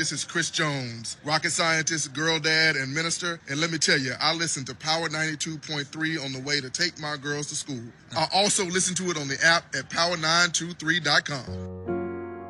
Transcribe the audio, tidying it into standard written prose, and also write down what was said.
this is Chris Jones, rocket scientist, girl dad, and minister. And let me tell you, I listen to Power 92.3 on the way to take my girls to school. I also listen to it on the app at power923.com.